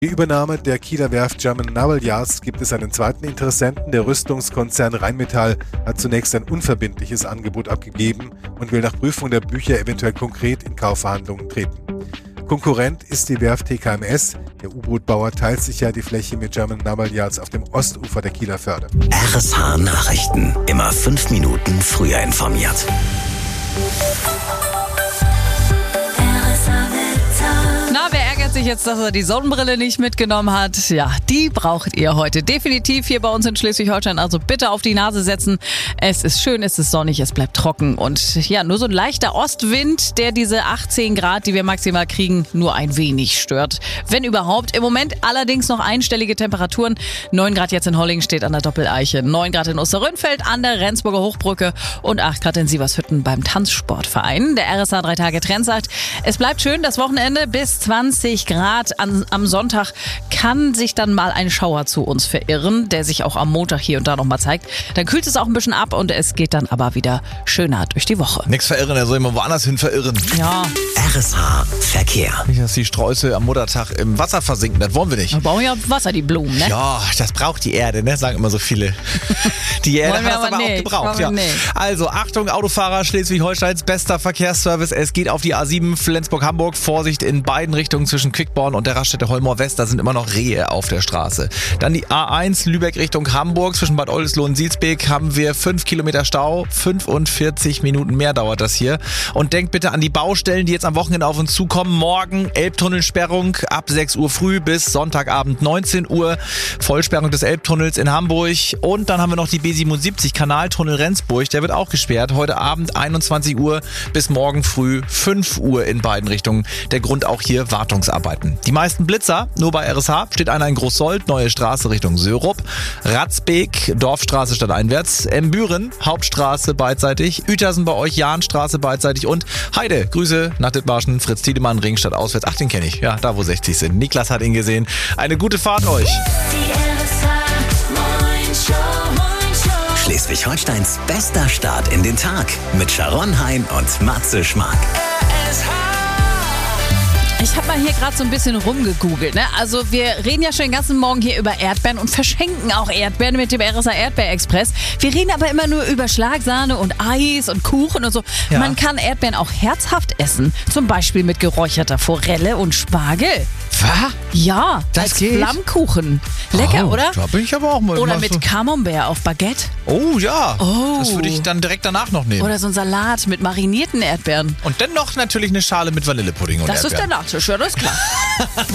Die Übernahme der Kieler Werft German Naval Yards gibt es einen zweiten Interessenten. Der Rüstungskonzern Rheinmetall hat zunächst ein unverbindliches Angebot abgegeben und will nach Prüfung der Bücher eventuell konkret in Kaufverhandlungen treten. Konkurrent ist die Werft TKMS. Der U-Boot-Bauer teilt sich ja die Fläche mit German Naval Yards auf dem Ostufer der Kieler Förde. RSH Nachrichten. Immer 5 Minuten früher informiert. Na, wer ärgert sich jetzt, dass er die Sonnenbrille nicht mitgenommen hat? Ja, die braucht ihr heute definitiv hier bei uns in Schleswig-Holstein. Also bitte auf die Nase setzen. Es ist schön, es ist sonnig, es bleibt trocken. Und ja, nur so ein leichter Ostwind, der diese 18 Grad, die wir maximal kriegen, nur ein wenig stört. Wenn überhaupt. Im Moment allerdings noch einstellige Temperaturen. 9 Grad jetzt in Hollingen steht an der Doppeleiche. 9 Grad in Osterrönfeld an der Rendsburger Hochbrücke und 8 Grad in Sievershütten beim Tanzsportverein. Der RSH 3 Tage Trend sagt, es bleibt schön, das Wochenende bis 20 Grad. Am Sonntag kann sich dann mal ein Schauer zu uns verirren, der sich auch am Montag hier und da nochmal zeigt. Dann kühlt es auch ein bisschen ab und es geht dann aber wieder schöner durch die Woche. Nichts verirren, er soll immer woanders hin verirren. Ja. RSH Verkehr. Nicht, dass die Sträuße am Muttertag im Wasser versinken, das wollen wir nicht. Wir brauchen ja Wasser, die Blumen, ne? Ja, das braucht die Erde, ne? Sagen immer so viele. Die Erde Wollen wir hat das aber aber auch nicht. gebraucht. Wollen wir Ja. nicht. Also, Achtung, Autofahrer, Schleswig-Holsteins bester Verkehrsservice. Es geht auf die A7 Flensburg-Hamburg. Vorsicht in beiden Richtungen zwischen Quickborn und der Raststätte Holmor West. Da sind immer noch Rehe auf der Straße. Dann die A1 Lübeck Richtung Hamburg. Zwischen Bad Oldesloe und Silsbeek haben wir 5 Kilometer Stau. 45 Minuten mehr dauert das hier. Und denkt bitte an die Baustellen, die jetzt am Wochenende auf uns zukommen. Morgen Elbtunnelsperrung ab 6 Uhr früh bis Sonntagabend 19 Uhr. Vollsperrung des Elbtunnels in Hamburg. Und dann haben wir noch die B77 Kanaltunnel Rendsburg. Der wird auch gesperrt. Heute Abend 21 Uhr bis morgen früh 5 Uhr in beiden Richtungen. Der Grund auch hier Wartungsarbeiten. Die meisten Blitzer, nur bei RSH, steht einer in Großsold, neue Straße Richtung Sörup. Ratzbeek, Dorfstraße stadteinwärts. Embüren, Hauptstraße beidseitig. Uetersen bei euch, Jahnstraße beidseitig. Und Heide, Grüße nach Dithmarschen, Fritz Tiedemann, Ringstadt auswärts. Ach, den kenne ich. Ja, da wo 60 sind. Niklas hat ihn gesehen. Eine gute Fahrt euch. Schleswig-Holsteins bester Start in den Tag mit Sharon Hein und Matze Schmark. Ich habe mal hier gerade so ein bisschen rumgegoogelt. Ne? Also wir reden ja schon den ganzen Morgen hier über Erdbeeren und verschenken auch Erdbeeren mit dem RSH Erdbeerexpress. Wir reden aber immer nur über Schlagsahne und Eis und Kuchen und so. Ja. Man kann Erdbeeren auch herzhaft essen. Zum Beispiel mit geräucherter Forelle und Spargel. Was? Ja, Das als geht? Flammkuchen. Lecker, oder? Da bin ich aber auch mal. Oder mal mit so. Camembert auf Baguette. Oh ja. Oh. Das würde ich dann direkt danach noch nehmen. Oder so ein Salat mit marinierten Erdbeeren. Und dann noch natürlich eine Schale mit Vanillepudding und Das ist der Erdbeeren. Nachtisch, ja, das ist klar.